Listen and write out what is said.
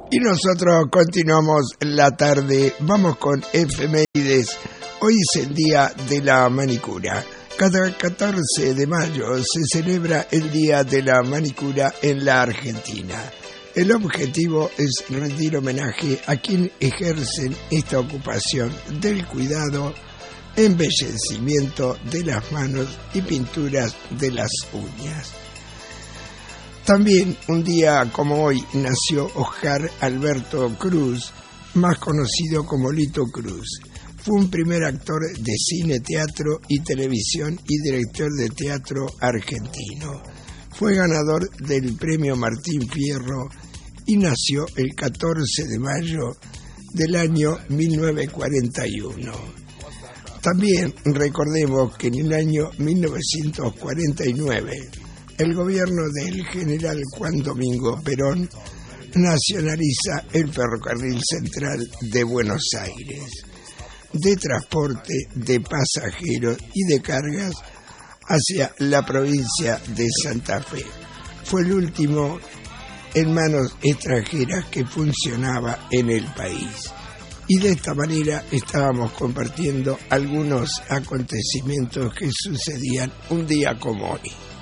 Y nosotros continuamos la tarde, vamos con efemérides. Hoy es el día de la manicura. Cada 14 de mayo se celebra el Día de la Manicura en la Argentina. El objetivo es rendir homenaje a quienes ejercen esta ocupación del cuidado, embellecimiento de las manos y pinturas de las uñas. También un día como hoy nació Oscar Alberto Cruz, más conocido como Lito Cruz. Fue un primer actor de cine, teatro y televisión y director de teatro argentino. Fue ganador del premio Martín Fierro y nació el 14 de mayo del año 1941. También recordemos que en el año 1949 el gobierno del general Juan Domingo Perón nacionaliza el ferrocarril central de Buenos Aires, de transporte de pasajeros y de cargas hacia la provincia de Santa Fe. Fue el último en manos extranjeras que funcionaba en el país. Y de esta manera estábamos compartiendo algunos acontecimientos que sucedían un día como hoy.